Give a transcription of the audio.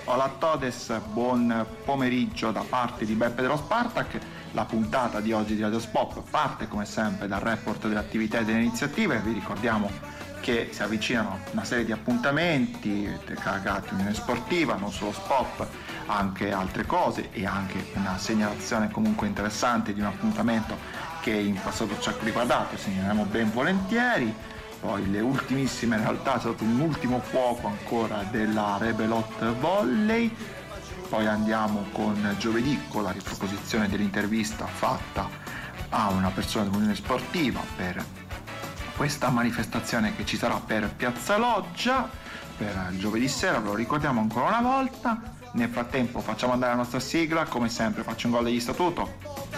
Hola a todes, buon pomeriggio da parte di Beppe dello Spartak. La puntata di oggi di Radio Spop parte come sempre dal report delle attività e delle iniziative. Vi ricordiamo che si avvicinano una serie di appuntamenti legati all'Unione Sportiva, non solo Spop, anche altre cose, e anche una segnalazione comunque interessante di un appuntamento che in passato ci ha riguardato, segnaliamo ben volentieri. Poi le ultimissime, in realtà c'è stato un ultimo fuoco ancora della Rebelot Volley. Poi andiamo con giovedì, con la riproposizione dell'intervista fatta a una persona dell'Unione Sportiva per questa manifestazione che ci sarà per Piazza Loggia per giovedì sera, ve lo ricordiamo ancora una volta. Nel frattempo facciamo andare la nostra sigla, come sempre faccio un gol degli statuto.